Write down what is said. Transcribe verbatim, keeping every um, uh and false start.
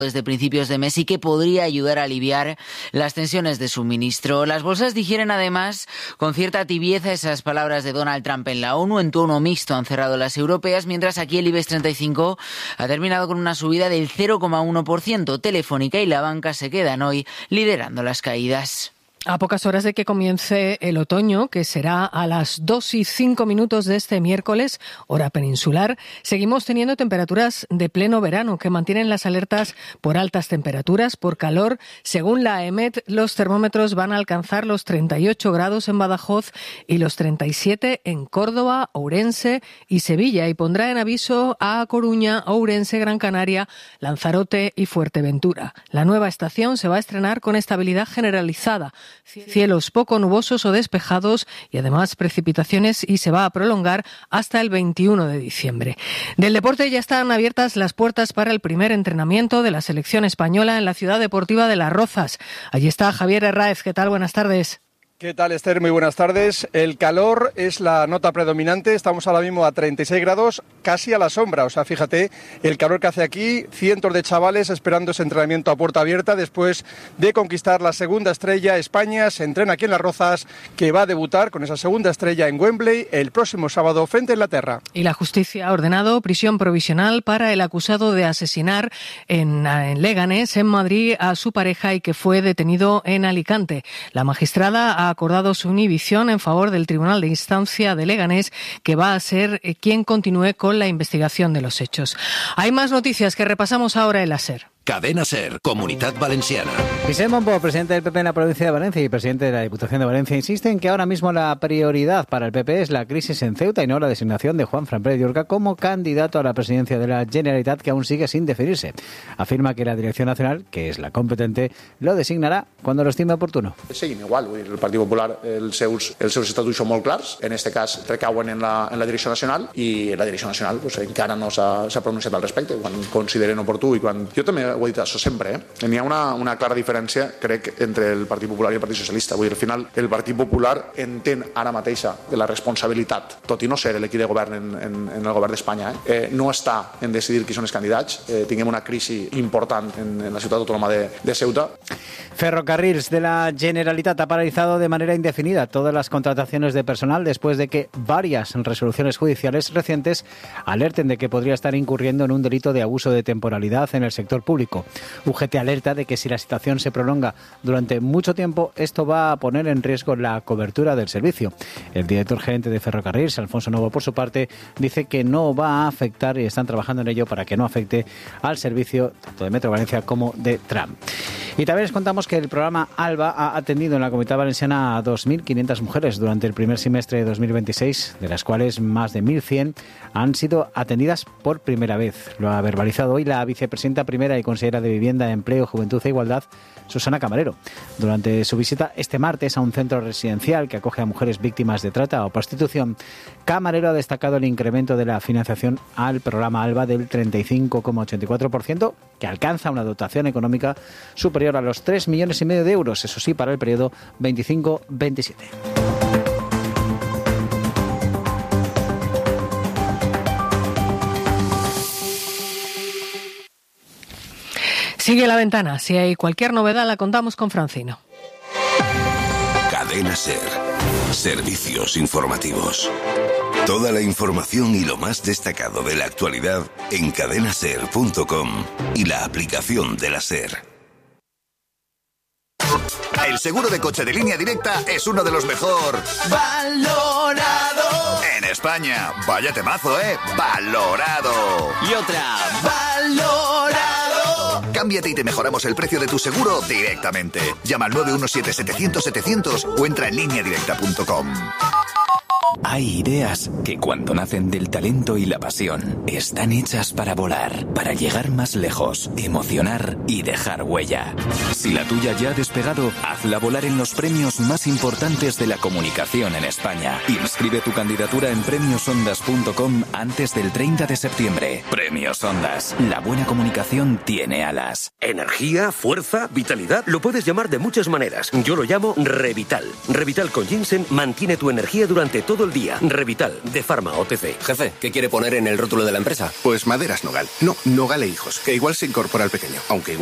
desde principios de mes y que podría ayudar a aliviar las tensiones de suministro. Las bolsas digieren además con cierta tibieza esas palabras de Donald Trump en la ONU. En tono mixto han cerrado las europeas, mientras aquí el IBEX treinta y cinco ha terminado con una subida del cero coma uno por ciento. Telefónica y la banca se quedan hoy liderando las caídas. A pocas horas de que comience el otoño, que será a las dos y cinco minutos de este miércoles, hora peninsular, seguimos teniendo temperaturas de pleno verano que mantienen las alertas por altas temperaturas, por calor. Según la EMET, los termómetros van a alcanzar los treinta y ocho grados en Badajoz y los treinta y siete en Córdoba, Ourense y Sevilla, y pondrá en aviso a Coruña, Ourense, Gran Canaria, Lanzarote y Fuerteventura. La nueva estación se va a estrenar con estabilidad generalizada, cielos poco nubosos o despejados y además precipitaciones, y se va a prolongar hasta el veintiuno de diciembre. Del deporte ya están abiertas las puertas para el primer entrenamiento de la selección española en la ciudad deportiva de Las Rozas. Allí está Javier Herráez. ¿Qué tal? Buenas tardes. ¿Qué tal, Esther? Muy buenas tardes. El calor es la nota predominante. Estamos ahora mismo a treinta y seis grados, casi a la sombra. O sea, fíjate el calor que hace aquí. Cientos de chavales esperando ese entrenamiento a puerta abierta después de conquistar la segunda estrella. España se entrena aquí en Las Rozas, que va a debutar con esa segunda estrella en Wembley el próximo sábado frente a Inglaterra. Y la justicia ha ordenado prisión provisional para el acusado de asesinar en, en Leganés, en Madrid, a su pareja y que fue detenido en Alicante. La magistrada ha acordado su inhibición en favor del Tribunal de Instancia de Leganés, que va a ser quien continúe con la investigación de los hechos. Hay más noticias que repasamos ahora en la SER. Cadena SER, Comunitat Valenciana. Vicent Monpó, presidente del P P en la provincia de Valencia y presidente de la Diputación de Valencia, insiste en que ahora mismo la prioridad para el P P es la crisis en Ceuta y no la designación de Juanfran Pérez de Urca como candidato a la presidencia de la Generalitat, que aún sigue sin definirse. Afirma que la Dirección Nacional, que es la competente, lo designarà quan lo estime oportuno. Seguim igual, vull dir, el Partit Popular, els seus, els seus estatuts són molt clars, en aquest cas recauen en la, en la Direcció Nacional, i la Direcció Nacional pues, encara no s'ha pronunciat al respecte, quan consideren oportú i quan... Jo també ho he dit això sempre, eh? N'hi ha una, una clara diferència, crec, entre el Partit Popular i el Partit Socialista. Vull dir, al final, el Partit Popular entén ara mateixa de la responsabilitat, tot i no ser l'equip de govern en, en, en el govern d'Espanya, eh? Eh, no està en decidir qui són els candidats. Eh, tinguem una crisi important en, en la ciutat autònoma de, de Ceuta. Ferrocarrils de la Generalitat ha paralizado de manera indefinida todas las contrataciones de personal después de que varias resoluciones judiciales recientes alerten de que podría estar incurriendo en un delito de abuso de temporalidad en el sector público. U G T alerta de que si la situación se prolonga durante mucho tiempo, esto va a poner en riesgo la cobertura del servicio. El director gerente de Ferrocarrils, Alfonso Novo, por su parte, dice que no va a afectar y están trabajando en ello para que no afecte al servicio tanto de Metro Valencia como de tram. Y también les contamos que el programa ALBA ha atendido en la Comunidad Valenciana a dos mil quinientas mujeres durante el primer semestre de dos mil veintiséis, de las cuales más de mil cien han sido atendidas por primera vez. Lo ha verbalizado hoy la vicepresidenta primera y consejera de Vivienda, Empleo, Juventud e Igualdad, Susana Camarero, durante su visita este martes a un centro residencial que acoge a mujeres víctimas de trata o prostitución. Camarero ha destacado el incremento de la financiación al programa ALBA del treinta y cinco coma ochenta y cuatro por ciento, que alcanza una dotación económica superior a los tres millones y medio de euros, eso sí, para el periodo veinticinco veintisiete. Sigue La Ventana. Si hay cualquier novedad la contamos con Francino. Cadena SER. Servicios informativos. Toda la información y lo más destacado de la actualidad en cadena ser punto com y la aplicación de la SER. El seguro de coche de Línea Directa es uno de los mejor valorado en España. Vaya temazo, ¿eh? Valorado. Y otra, valorado. Cámbiate y te mejoramos el precio de tu seguro directamente. Llama al nueve uno siete setecientos setecientos o entra en línea directa punto com. Hay ideas que cuando nacen del talento y la pasión están hechas para volar, para llegar más lejos, emocionar y dejar huella. Si la tuya ya ha despegado, hazla volar en los premios más importantes de la comunicación en España. Inscribe tu candidatura en premios ondas punto com antes del treinta de septiembre. Premios Ondas. La buena comunicación tiene alas. Energía, fuerza, vitalidad. Lo puedes llamar de muchas maneras. Yo lo llamo Revital. Revital con ginseng mantiene tu energía durante todo todo el día. Revital, de Pharma O T C. Jefe, ¿qué quiere poner en el rótulo de la empresa? Pues Maderas Nogal. No, Nogal e Hijos, que igual se incorpora al pequeño, aunque